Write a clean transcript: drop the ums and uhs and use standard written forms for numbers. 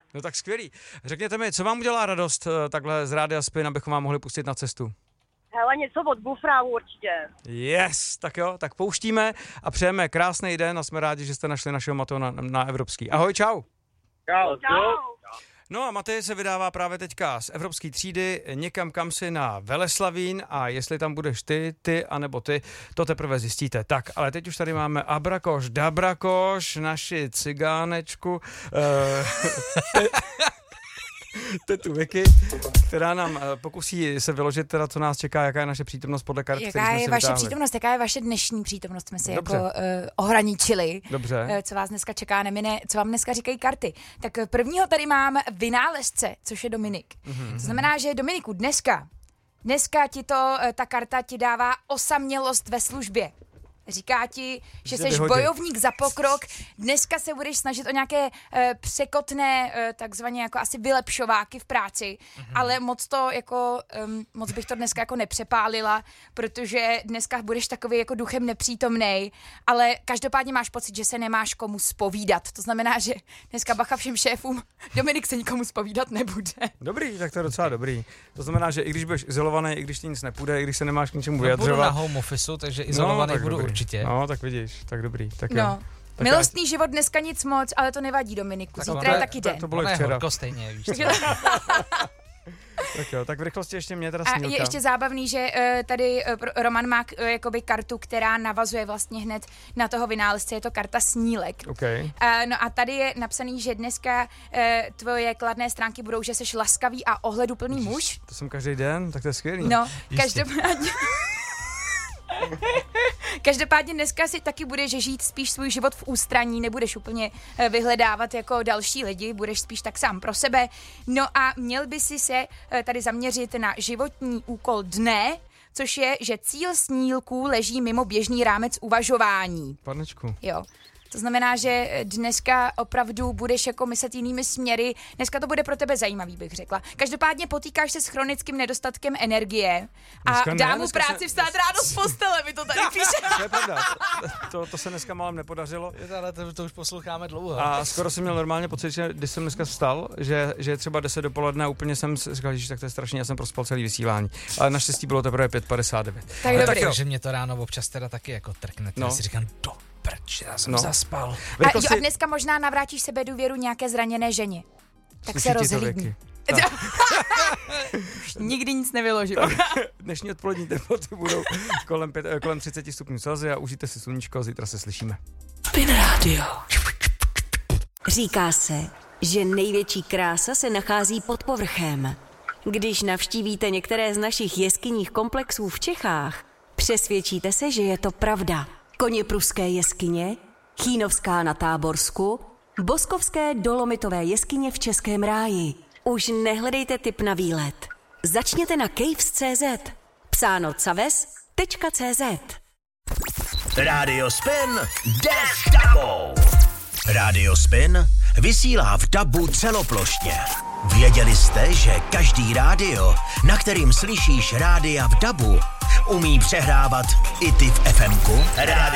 No tak skvělý. Řekněte mi, co vám udělá radost takhle z Rádia Spin, abychom vám mohli pustit na cestu? Hele, něco od Bufrávu určitě. Yes, tak jo, tak pouštíme a přejeme krásný den a jsme rádi, že jste našli našeho Mateo na Evropský. Ahoj, čau. Čau. No a Matej se vydává právě teďka z Evropské třídy někam kam si na Veleslavín a jestli tam budeš ty anebo ty, to teprve zjistíte. Tak, ale teď už tady máme Abrakoš, Dabrakoš, naši cigánečku, tetu Vicky, která nám pokusí se vyložit teda, co nás čeká, jaká je naše přítomnost podle karet, které jsme si vytáhli. Jaká je vaše přítomnost, jaká je vaše dnešní přítomnost, jsme si jako ohraničili. Dobře. Co vás dneska čeká, nemine, co vám dneska říkají karty. Tak prvního tady mám vynálezce, což je Dominik. To znamená, že Dominiku, dneska ti ta karta ti dává osamělost ve službě. Říká ti, že jsi bojovník za pokrok. Dneska se budeš snažit o nějaké překotné, takzvaně jako asi vylepšováky v práci, ale moc bych to dneska jako nepřepálila, protože dneska budeš takový jako duchem nepřítomnej, ale každopádně máš pocit, že se nemáš komu zpovídat. To znamená, že dneska bacha všem šéfům, Dominik se nikomu zpovídat nebude. Dobrý, tak to je docela dobrý. To znamená, že i když budeš izolovaný, i když ti nic nepůjde, i když se nemáš k ničemu vyjadřovat. Budu na home officeu, takže izolovaný budu určitě. No, tak vidíš, tak dobrý. Tak no. jo. Tak Milostný život dneska nic moc, ale to nevadí, Dominiku. Zítra je taky den. To bylo včera. Horko stejně, víš co. Tak jo, tak v rychlosti ještě mě teda A snílka. je ještě zábavný, že tady Roman má jakoby kartu, která navazuje vlastně hned na toho vynálezce, je to karta snílek. Okay. No a tady je napsaný, že dneska tvoje kladné stránky budou, že jsi laskavý a ohleduplný muž. To jsem každý den, tak to je skvělý. No, každopádně dneska si taky budeš žít spíš svůj život v ústraní, nebudeš úplně vyhledávat jako další lidi, budeš spíš tak sám pro sebe. No a měl by si se tady zaměřit na životní úkol dne, což je, že cíl snílků leží mimo běžný rámec uvažování. Panečku. Jo. To znamená, že dneska opravdu budeš jako myslet jinými směry. Dneska to bude pro tebe zajímavý, bych řekla. Každopádně potýkáš se s chronickým nedostatkem energie a dá mu práci vstát ráno z postele, mi to tady píše. To je pravda. To se dneska málem nepodařilo. Ale to už posloucháme dlouho. A skoro jsem měl normálně pocit, že když jsem dneska vstal, že je třeba 10 dopoledne a úplně jsem říkal, že tak to je strašně, já jsem prospal celý vysílání. Ale naštěstí bylo teprve 5:59. Tak že mě to ráno občas teda taky jako trkne. Já si říkám, já jsem zaspal. A dneska možná navrátíš sebe důvěru nějaké zraněné ženě. Tak se rozhlídni. Nikdy nic nevyložím. Dnešní odpolední teploty budou kolem 30 stupňů Celsia. Užijte si sluníčko, zítra se slyšíme. Spin Radio. Říká se, že největší krása se nachází pod povrchem. Když navštívíte některé z našich jeskyních komplexů v Čechách, přesvědčíte se, že je to pravda. Koněpruské jeskyně, Chýnovská na Táborsku, Boskovské dolomitové jeskyně v Českém ráji. Už nehledejte tip na výlet. Začněte na caves.cz. Psáno caves.cz. Radio Spin jde s dabou. Radio Spin vysílá v dabu celoplošně. Věděli jste, že každý rádio, na kterým slyšíš rádia v dabu, umí přehrávat i ty v FMku? Radio